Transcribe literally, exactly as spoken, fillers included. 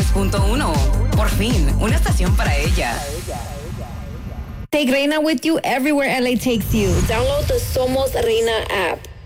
punto uno. Por fin, una estación para ella. Take Reina with you everywhere L A takes you. Download the Somos Reina app.